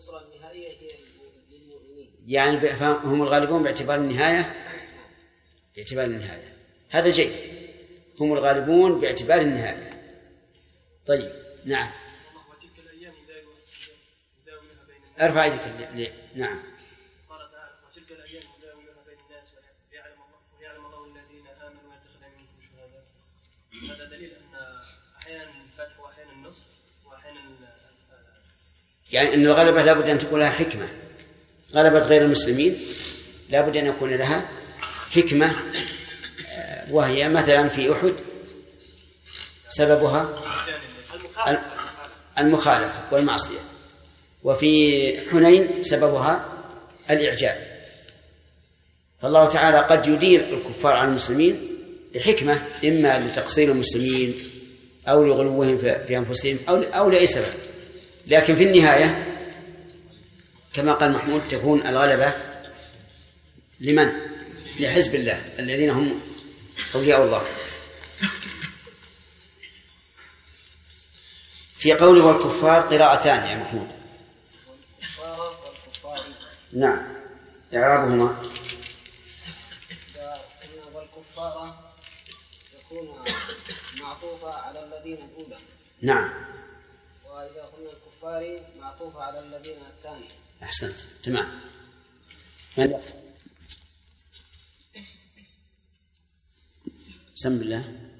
النصرة النهائية هي للمؤمنين، يعني هم الغالبون باعتبار النهاية، هذا جيد، هم الغالبون باعتبار النهاية. طيب نعم، ارفع يدك. نعم، قال تعالى: وتلك الايام نداولها بين الناس ويعلم الله الذين امنوا ويتخذ منكم شهداء. هذا دليل ان احيانا الفتح واحيانا النصر واحيانا يعني ان الغلبة لابد ان تكون لها حكمة. غلبة غير المسلمين لابد ان يكون لها حكمة، وهي مثلا في أحد سببها المخالفة والمعصية، وفي حنين سببها الإعجاب. فالله تعالى قد يدين الكفار على المسلمين لحكمة، إما لتقصير المسلمين أو لغلوهم في أنفسهم أو لأي سبب، لكن في النهاية كما قال محمود تكون الغلبة لمن؟ لحزب الله الذين هم أولياء الله. في قوله والكفار قراءتان يا محمود. نعم، إعرابهما. والكفار يكون معطوفة على الذين الأولى. نعم. وإذا قلنا الكفار معطوفة على الذين الثانية. أحسنت، تمام. بسم الله.